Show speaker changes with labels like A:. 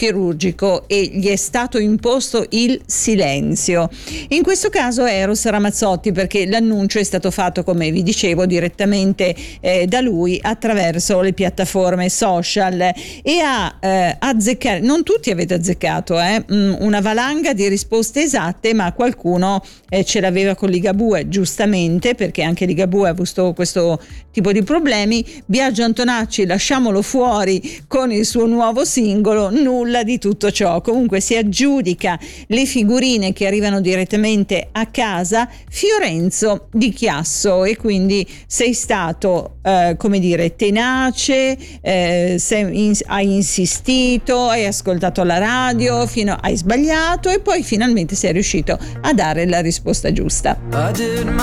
A: chirurgico e gli è stato imposto il silenzio. In questo caso è Eros Ramazzotti, perché l'annuncio è stato fatto, come vi dicevo, direttamente da lui attraverso le piattaforme social, e ha azzeccato, non tutti avete azzeccato una valanga di risposte esatte, ma qualcuno ce l'aveva con Ligabue, giustamente, perché anche Ligabue ha avuto questo tipo di problemi. Biagio Antonacci, lasciamolo fuori con il suo nuovo singolo, nulla di tutto ciò. Comunque si aggiudica le figurine che arrivano direttamente a casa Fiorenzo di Chiasso, e quindi sei stato come dire tenace, hai insistito, hai ascoltato la radio, hai sbagliato e poi finalmente sei riuscito a dare la risposta giusta.